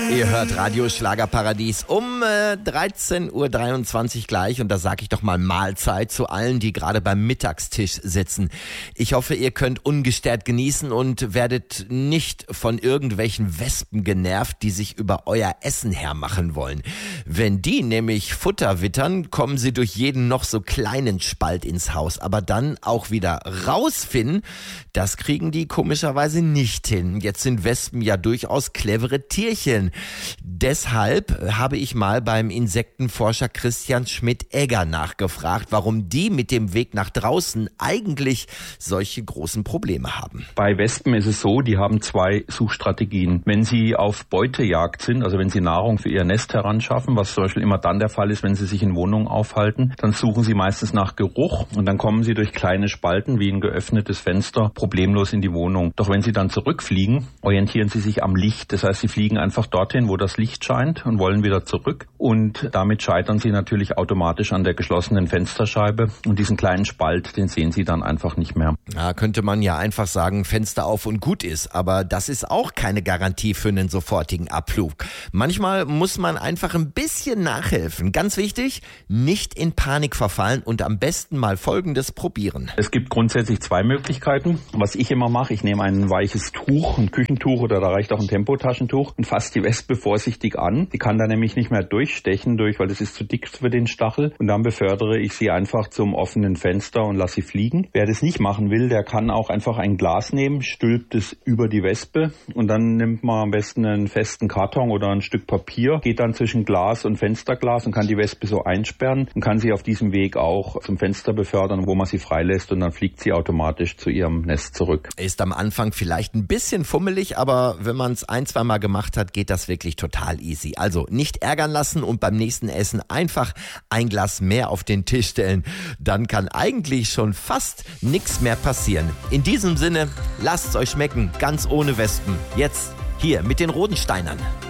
Ihr hört Radio Schlagerparadies um 13.23 Uhr gleich und da sage ich doch mal Mahlzeit zu allen, die gerade beim Mittagstisch sitzen. Ich hoffe, ihr könnt ungestört genießen und werdet nicht von irgendwelchen Wespen genervt, die sich über euer Essen hermachen wollen. Wenn die nämlich Futter wittern, kommen sie durch jeden noch so kleinen Spalt ins Haus, aber dann auch wieder rausfinden, das kriegen die komischerweise nicht hin. Jetzt sind Wespen ja durchaus clevere Tierchen. Deshalb habe ich mal beim Insektenforscher Christian Schmidt-Egger nachgefragt, warum die mit dem Weg nach draußen eigentlich solche großen Probleme haben. Bei Wespen ist es so, die haben zwei Suchstrategien. Wenn sie auf Beutejagd sind, also wenn sie Nahrung für ihr Nest heranschaffen, was zum Beispiel immer dann der Fall ist, wenn sie sich in Wohnungen aufhalten, dann suchen sie meistens nach Geruch und dann kommen sie durch kleine Spalten wie ein geöffnetes Fenster problemlos in die Wohnung. Doch wenn sie dann zurückfliegen, orientieren sie sich am Licht. Das heißt, sie fliegen einfach dorthin, wo das Licht scheint und wollen wieder zurück. Und damit scheitern sie natürlich automatisch an der geschlossenen Fensterscheibe. Und diesen kleinen Spalt, den sehen sie dann einfach nicht mehr. Ja, könnte man ja einfach sagen, Fenster auf und gut ist. Aber das ist auch keine Garantie für einen sofortigen Abflug. Manchmal muss man einfach ein bisschen nachhelfen. Ganz wichtig, nicht in Panik verfallen und am besten mal Folgendes probieren. Es gibt grundsätzlich zwei Möglichkeiten. Was ich immer mache, ich nehme ein weiches Tuch, ein Küchentuch oder da reicht auch ein Tempotaschentuch und fasse die Wespe vorsichtig an. Die kann da nämlich nicht mehr durchstechen, weil das ist zu dick für den Stachel. Und dann befördere ich sie einfach zum offenen Fenster und lasse sie fliegen. Wer das nicht machen will, der kann auch einfach ein Glas nehmen, stülpt es über die Wespe und dann nimmt man am besten einen festen Karton oder ein Stück Papier, geht dann zwischen Glas und Fensterglas und kann die Wespe so einsperren und kann sie auf diesem Weg auch zum Fenster befördern, wo man sie freilässt und dann fliegt sie automatisch zu ihrem Nest zurück. Ist am Anfang vielleicht ein bisschen fummelig, aber wenn man es ein-, zweimal gemacht hat, geht das wirklich total easy. Also nicht ärgern lassen und beim nächsten Essen einfach ein Glas mehr auf den Tisch stellen. Dann kann eigentlich schon fast nichts mehr passieren. In diesem Sinne, lasst es euch schmecken, ganz ohne Wespen. Jetzt hier mit den Rodensteinern.